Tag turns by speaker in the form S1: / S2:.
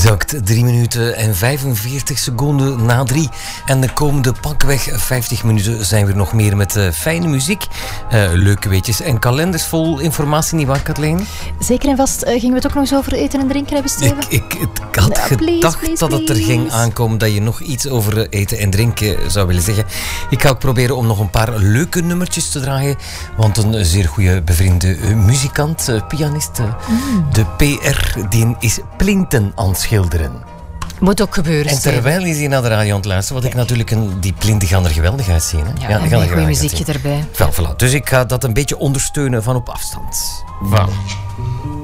S1: Exact 3 minuten en 45 seconden na 3. En de komende pakweg 50 minuten zijn we nog meer met fijne muziek, leuke weetjes en kalenders vol informatie, nietwaar, Kathleen?
S2: Zeker en vast. Gingen we het ook nog eens over eten en drinken hebben, Steven?
S1: Ik had gedacht dat het er ging aankomen dat je nog iets over eten en drinken zou willen zeggen. Ik ga ook proberen om nog een paar leuke nummertjes te draaien, want een zeer goede bevriende muzikant, pianist, de PR, die is plinten aan het schilderen.
S2: Moet ook gebeuren.
S1: En terwijl is hij naar de radio aan het luisteren, wat ik natuurlijk die plinten gaan er geweldig uitzien. Hè?
S2: Ja, en een goed muziekje erbij.
S1: Voilà. Dus ik ga dat een beetje ondersteunen van op afstand. Voilà.